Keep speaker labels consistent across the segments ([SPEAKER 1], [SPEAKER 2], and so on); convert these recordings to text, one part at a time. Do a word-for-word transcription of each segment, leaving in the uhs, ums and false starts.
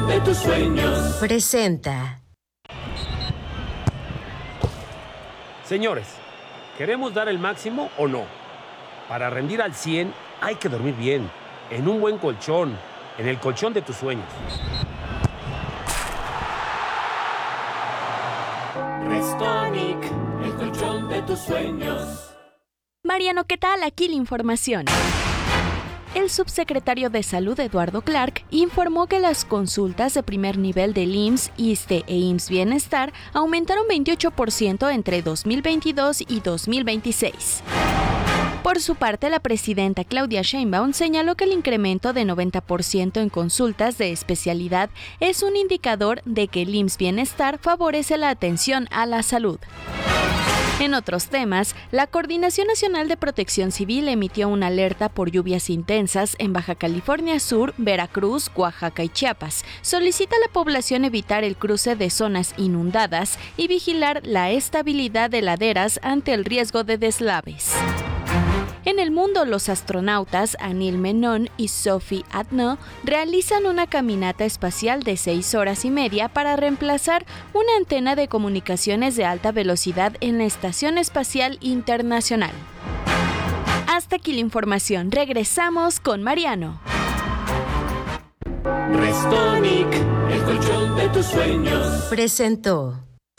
[SPEAKER 1] colchón de tus sueños.
[SPEAKER 2] Presenta.
[SPEAKER 3] Señores, ¿queremos dar el máximo o no? Para rendir al cien hay que dormir bien, en un buen colchón, en el colchón de tus sueños.
[SPEAKER 1] Restonic, el colchón de tus sueños.
[SPEAKER 4] Mariano, ¿qué tal? Aquí la información. El subsecretario de Salud, Eduardo Clark, informó que las consultas de primer nivel del I M S S, ISSSTE e I M S S Bienestar aumentaron veintiocho por ciento entre dos mil veintidós y dos mil veintiséis. Por su parte, la presidenta Claudia Sheinbaum señaló que el incremento de noventa por ciento en consultas de especialidad es un indicador de que el I M S S Bienestar favorece la atención a la salud. En otros temas, la Coordinación Nacional de Protección Civil emitió una alerta por lluvias intensas en Baja California Sur, Veracruz, Oaxaca y Chiapas. Solicita a la población evitar el cruce de zonas inundadas y vigilar la estabilidad de laderas ante el riesgo de deslaves. En el mundo, los astronautas Anil Menon y Sophie Adno realizan una caminata espacial de seis horas y media para reemplazar una antena de comunicaciones de alta velocidad en la Estación Espacial Internacional. Hasta aquí la información. Regresamos con Mariano.
[SPEAKER 1] Restonic, el colchón de tus sueños.
[SPEAKER 2] Presentó.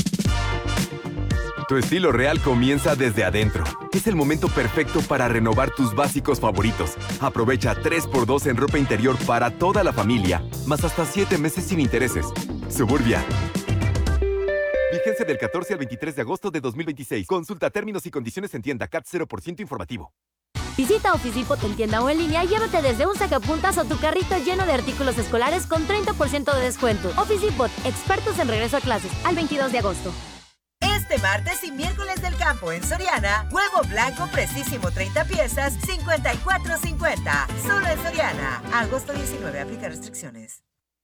[SPEAKER 5] Tu estilo real comienza desde adentro. Es el momento perfecto para renovar tus básicos favoritos. Aprovecha tres por dos en ropa interior para toda la familia, más hasta siete meses sin intereses. Suburbia. Vigencia del catorce al veintitrés de agosto de dos mil veintiséis. Consulta términos y condiciones en tienda. C A T cero por ciento informativo.
[SPEAKER 6] Visita Office Depot en tienda o en línea y llévate desde un sacapuntas o tu carrito lleno de artículos escolares con treinta por ciento de descuento. Office Depot, expertos en regreso a clases, al veintidós de agosto.
[SPEAKER 7] Este martes y miércoles del campo en Soriana, huevo blanco precisísimo treinta piezas, cincuenta y cuatro cincuenta. Solo en Soriana. Agosto diecinueve, aplica restricciones.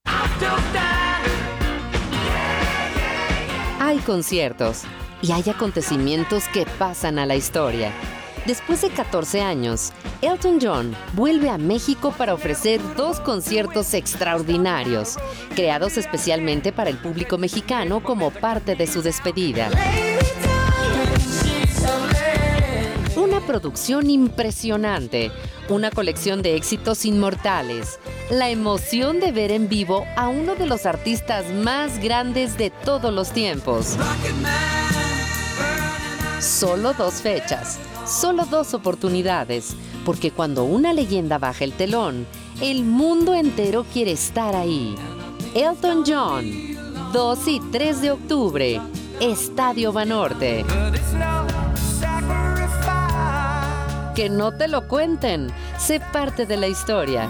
[SPEAKER 8] Hay conciertos y hay acontecimientos que pasan a la historia. Después de catorce años, Elton John vuelve a México para ofrecer dos conciertos extraordinarios, creados especialmente para el público mexicano como parte de su despedida. Una producción impresionante, una colección de éxitos inmortales, la emoción de ver en vivo a uno de los artistas más grandes de todos los tiempos. Solo dos fechas. Solo dos oportunidades, porque cuando una leyenda baja el telón, el mundo entero quiere estar ahí. Elton John, dos y tres de octubre, Estadio Banorte. Que no te lo cuenten, sé parte de la historia.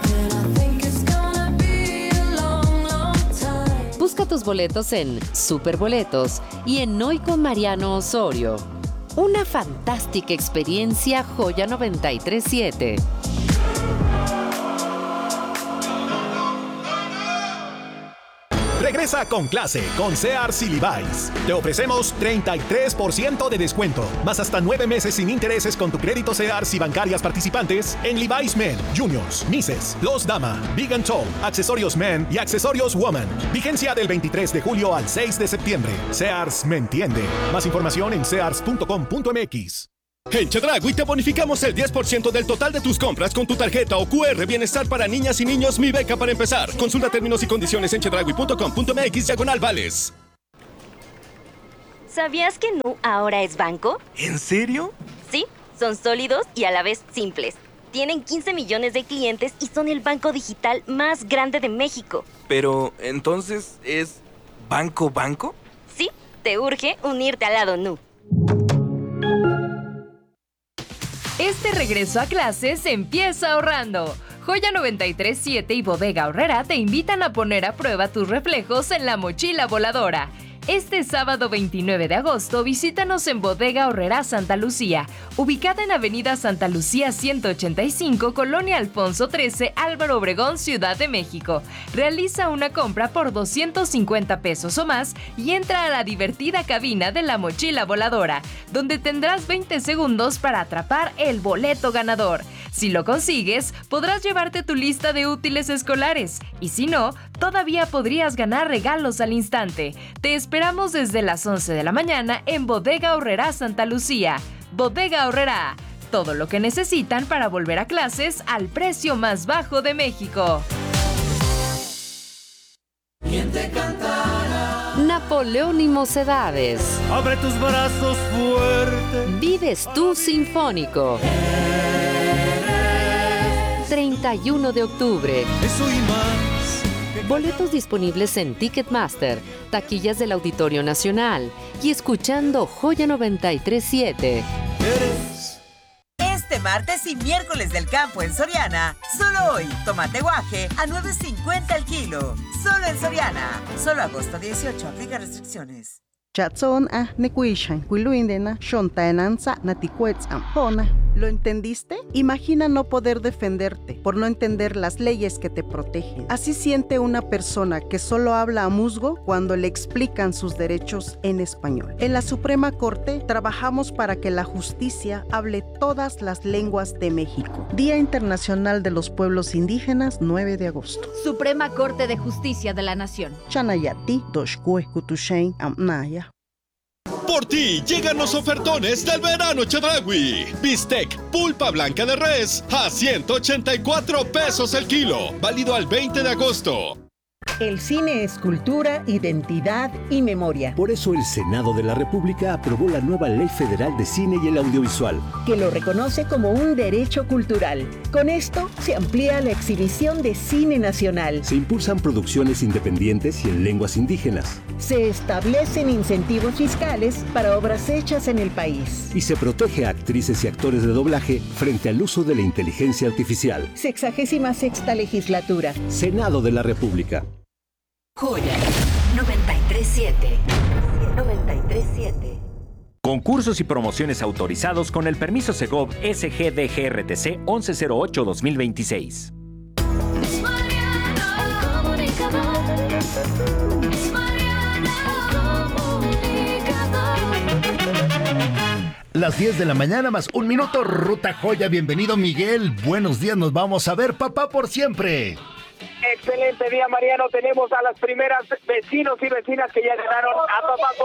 [SPEAKER 8] Busca tus boletos en Superboletos y en Hoy con Mariano Osorio. Una fantástica experiencia Joya noventa y tres siete.
[SPEAKER 9] Regresa con clase con Sears y Levi's. Te ofrecemos treinta y tres por ciento de descuento, más hasta nueve meses sin intereses con tu crédito Sears y bancarias participantes en Levi's Men, Juniors, Misses, Los Dama, Big and Tall, Accesorios Men y Accesorios Woman. Vigencia del veintitrés de julio al seis de septiembre. Sears me entiende. Más información en sears punto com punto m x.
[SPEAKER 10] En Chedraui te bonificamos el diez por ciento del total de tus compras con tu tarjeta o cu erre Bienestar para niñas y niños Mi Beca para empezar. Consulta términos y condiciones en chedraui punto com punto m x diagonal vales.
[SPEAKER 11] ¿Sabías que Nu ahora es banco?
[SPEAKER 10] ¿En serio?
[SPEAKER 11] Sí, son sólidos y a la vez simples. Tienen quince millones de clientes y son el banco digital más grande de México.
[SPEAKER 10] Pero, ¿entonces es banco banco?
[SPEAKER 11] Sí, te urge unirte al lado Nu.
[SPEAKER 12] Este regreso a clases empieza ahorrando. Joya noventa y tres siete y Bodega Aurrera te invitan a poner a prueba tus reflejos en la mochila voladora. Este sábado veintinueve de agosto visítanos en Bodega Aurrera Santa Lucía, ubicada en Avenida Santa Lucía ciento ochenta y cinco, Colonia Alfonso trece, Álvaro Obregón, Ciudad de México. Realiza una compra por doscientos cincuenta pesos o más y entra a la divertida cabina de la mochila voladora, donde tendrás veinte segundos para atrapar el boleto ganador. Si lo consigues, podrás llevarte tu lista de útiles escolares. Y si no, todavía podrías ganar regalos al instante. Te esperamos desde las once de la mañana en Bodega Aurrerá Santa Lucía. Bodega Aurrerá. Todo lo que necesitan para volver a clases al precio más bajo de México.
[SPEAKER 1] ¿Quién te cantará?
[SPEAKER 8] Napoleón y Mocedades.
[SPEAKER 1] Abre tus brazos fuerte.
[SPEAKER 8] Vives tú Sinfónico. treinta y uno de octubre.
[SPEAKER 1] Eso y más.
[SPEAKER 8] Boletos disponibles en Ticketmaster, taquillas del Auditorio Nacional y escuchando Joya noventa y tres punto siete.
[SPEAKER 7] Este martes y miércoles del campo en Soriana, solo hoy, tomate guaje a nueve cincuenta el kilo. Solo en Soriana. Solo agosto dieciocho, aplica restricciones.
[SPEAKER 2] Chatson a nekuishan, kuiluindena, shontaenanza, natikuetzam, hona. ¿Lo entendiste? Imagina no poder defenderte por no entender las leyes que te protegen. Así siente una persona que solo habla a musgo cuando le explican sus derechos en español. En la Suprema Corte trabajamos para que la justicia hable todas las lenguas de México. Día Internacional de los Pueblos Indígenas, nueve de agosto.
[SPEAKER 6] Suprema Corte de Justicia de la Nación.
[SPEAKER 2] Chanayati, Doshkue, Kutushain, Amnaya.
[SPEAKER 10] Por ti llegan los ofertones del verano Chedraui. Bistec pulpa blanca de res a ciento ochenta y cuatro pesos el kilo. Válido al veinte de agosto.
[SPEAKER 13] El cine es cultura, identidad y memoria.
[SPEAKER 14] Por eso el Senado de la República aprobó la nueva Ley Federal de Cine y el Audiovisual,
[SPEAKER 13] que lo reconoce como un derecho cultural. Con esto se amplía la exhibición de cine nacional.
[SPEAKER 14] Se impulsan producciones independientes y en lenguas indígenas.
[SPEAKER 13] Se establecen incentivos fiscales para obras hechas en el país.
[SPEAKER 14] Y se protege a actrices y actores de doblaje frente al uso de la inteligencia artificial.
[SPEAKER 13] Sexagésima sexta legislatura.
[SPEAKER 14] Senado de la República.
[SPEAKER 15] Joya noventa y tres punto siete. noventa y tres punto siete.
[SPEAKER 16] Concursos y promociones autorizados con el permiso Segov S G D G R T C once cero ocho dos mil veintiséis.
[SPEAKER 17] Las diez de la mañana más un minuto, Ruta Joya. Bienvenido, Miguel. Buenos días, nos vamos a ver, papá por siempre.
[SPEAKER 18] Excelente día, Mariano. Tenemos a las primeras vecinos y vecinas que ya ganaron a papá por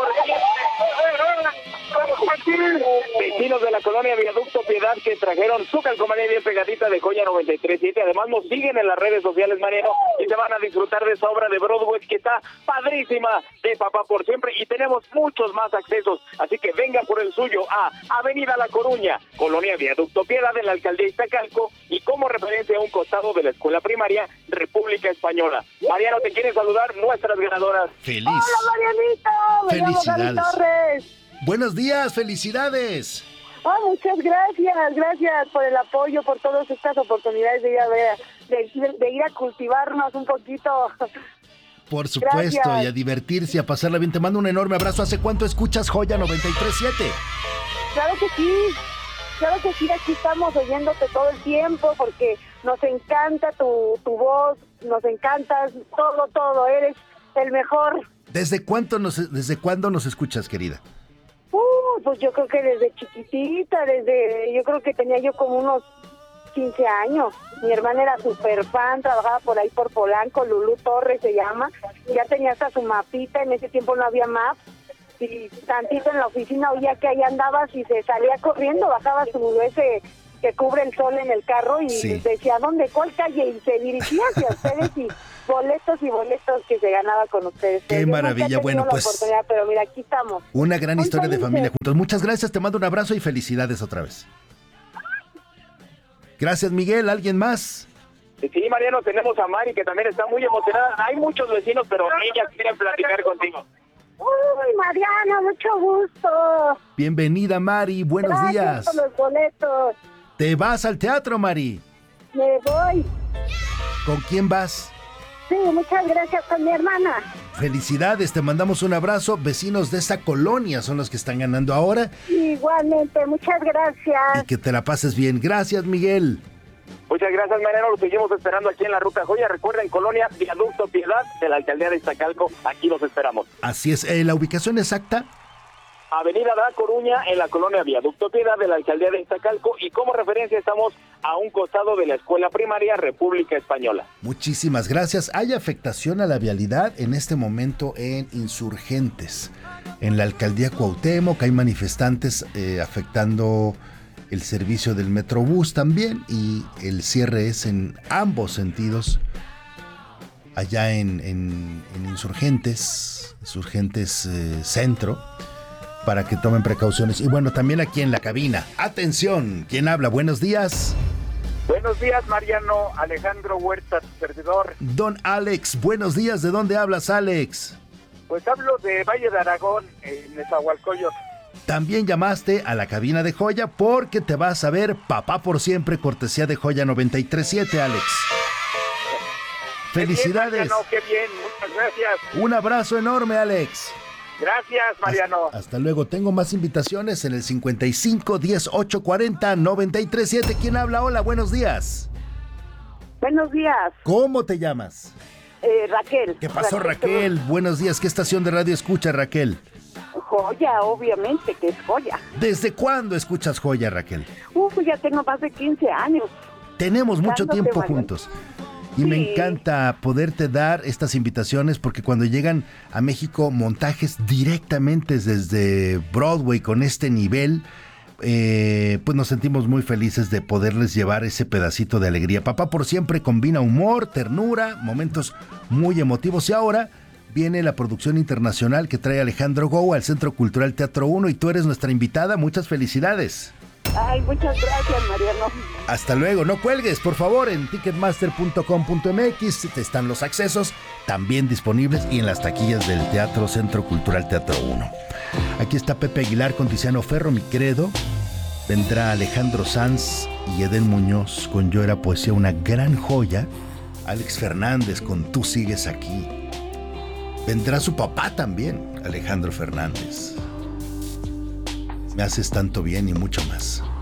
[SPEAKER 18] siempre. Vecinos de la colonia Viaducto Piedad que trajeron su calcomanía bien pegadita de Joya noventa y tres punto siete. Además nos siguen en las redes sociales, Mariano, y se van a disfrutar de esa obra de Broadway que está padrísima de papá por siempre. Y tenemos muchos más accesos, así que vengan por el suyo a Avenida La Coruña, colonia Viaducto Piedad en la alcaldía Iztacalco, y como referencia a un costado de la escuela primaria República Española. Mariano, te quieren saludar nuestras ganadoras.
[SPEAKER 17] ¡Feliz!
[SPEAKER 18] ¡Hola, Marianito!
[SPEAKER 17] Me ¡Felicidades!
[SPEAKER 18] llamo Gaby Torres.
[SPEAKER 17] Buenos días, felicidades.
[SPEAKER 18] Oh, muchas gracias, gracias por el apoyo, por todas estas oportunidades de ir a ver, de, de ir a cultivarnos un poquito.
[SPEAKER 17] Por supuesto, gracias. Y a divertirse, a pasarla bien. Te mando un enorme abrazo. ¿Hace cuánto escuchas Joya noventa y tres punto siete?
[SPEAKER 18] Claro que sí, claro que sí, aquí estamos oyéndote todo el tiempo porque nos encanta tu, tu voz, nos encantas todo, todo, eres el mejor.
[SPEAKER 17] ¿Desde cuánto nos, desde cuándo nos escuchas, querida?
[SPEAKER 18] Uh, pues yo creo que desde chiquitita, desde, yo creo que tenía yo como unos quince años. Mi hermana era súper fan, trabajaba por ahí por Polanco, Lulú Torres se llama, ya tenía hasta su mapita, en ese tiempo no había map, y tantito en la oficina oía que ahí andabas y se salía corriendo, bajaba su ese que cubre el sol en el carro y sí. Decía, ¿dónde? ¿Cuál calle? Y se dirigía hacia ustedes y boletos y boletos que se ganaba con ustedes.
[SPEAKER 17] ¡Qué
[SPEAKER 18] Yo
[SPEAKER 17] maravilla! Bueno, pues...
[SPEAKER 18] Pero mira, aquí estamos.
[SPEAKER 17] Una gran
[SPEAKER 18] Muy
[SPEAKER 17] historia
[SPEAKER 18] felices.
[SPEAKER 17] de familia juntos. Muchas gracias, te mando un abrazo y felicidades otra vez. Gracias, Miguel. ¿Alguien más?
[SPEAKER 18] Sí, Mariano, tenemos a Mari que también está muy emocionada. Hay muchos vecinos, pero ellas quieren platicar contigo. Uy, Mariano, mucho gusto.
[SPEAKER 17] Bienvenida, Mari. Buenos
[SPEAKER 18] Gracias
[SPEAKER 17] días.
[SPEAKER 18] por los boletos.
[SPEAKER 17] ¿Te vas al teatro, Mari?
[SPEAKER 18] Me voy.
[SPEAKER 17] ¿Con quién vas?
[SPEAKER 18] Sí, muchas gracias con mi hermana.
[SPEAKER 17] Felicidades, te mandamos un abrazo. Vecinos de esta colonia son los que están ganando ahora.
[SPEAKER 18] Igualmente, muchas gracias.
[SPEAKER 17] Y que te la pases bien. Gracias, Miguel.
[SPEAKER 18] Muchas gracias, Mariano. Lo seguimos esperando aquí en la Ruta Joya. Recuerden, Colonia Viaducto Piedad de la alcaldía de Iztacalco. Aquí los esperamos.
[SPEAKER 17] Así es. Eh, ¿La ubicación exacta?
[SPEAKER 18] Avenida La Coruña, en la colonia Viaducto Piedad de la alcaldía de Iztacalco, y como referencia estamos
[SPEAKER 19] a un costado de la escuela primaria República Española.
[SPEAKER 17] Muchísimas gracias. Hay afectación a la vialidad en este momento en Insurgentes. En la alcaldía Cuauhtémoc hay manifestantes eh, afectando el servicio del Metrobús también, y el cierre es en ambos sentidos. Allá en, en, en Insurgentes, Insurgentes eh, Centro, para que tomen precauciones. Y bueno, también aquí en la cabina. Atención, ¿quién habla? Buenos días.
[SPEAKER 19] Buenos días, Mariano. Alejandro Huerta, tu servidor.
[SPEAKER 17] Don Alex, buenos días. ¿De dónde hablas, Alex?
[SPEAKER 19] Pues hablo de Valle de Aragón, en Nezahualcóyotl.
[SPEAKER 17] También llamaste a la cabina de Joya porque te vas a ver Papá por Siempre, cortesía de Joya noventa y tres punto siete, Alex. Felicidades.
[SPEAKER 19] Qué bien, Mariano, qué bien, muchas gracias.
[SPEAKER 17] Un abrazo enorme, Alex.
[SPEAKER 19] Gracias, Mariano.
[SPEAKER 17] Hasta, hasta luego. Tengo más invitaciones en el cincuenta y cinco, diez, ocho, cuarenta, noventa y tres punto siete. ¿Quién habla? Hola, buenos días.
[SPEAKER 18] Buenos días.
[SPEAKER 17] ¿Cómo te llamas?
[SPEAKER 18] Eh, Raquel.
[SPEAKER 17] ¿Qué pasó, Raquel? Raquel? Buenos días. ¿Qué estación de radio escuchas, Raquel?
[SPEAKER 18] Joya, obviamente, que es Joya.
[SPEAKER 17] ¿Desde cuándo escuchas Joya, Raquel?
[SPEAKER 18] Uh, ya tengo más de quince años.
[SPEAKER 17] Tenemos mucho
[SPEAKER 18] Dándote
[SPEAKER 17] tiempo
[SPEAKER 18] valor.
[SPEAKER 17] juntos. Y
[SPEAKER 18] Sí.
[SPEAKER 17] me encanta poderte dar estas invitaciones porque cuando llegan a México montajes directamente desde Broadway con este nivel, eh, pues nos sentimos muy felices de poderles llevar ese pedacito de alegría. Papá por Siempre combina humor, ternura, momentos muy emotivos. Y ahora viene la producción internacional que trae Alejandro Gou al Centro Cultural Teatro uno y tú eres nuestra invitada. Muchas felicidades.
[SPEAKER 18] Ay, muchas gracias, Mariano.
[SPEAKER 17] Hasta luego, no cuelgues, por favor, en ticketmaster punto com punto m x están los accesos también disponibles y en las taquillas del Teatro Centro Cultural Teatro uno. Aquí está Pepe Aguilar con Tiziano Ferro, Mi Credo. Vendrá Alejandro Sanz y Edén Muñoz con Yo Era Poesía, una gran joya. Alex Fernández con Tú Sigues Aquí. Vendrá su papá también, Alejandro Fernández. Me haces tanto bien y mucho más.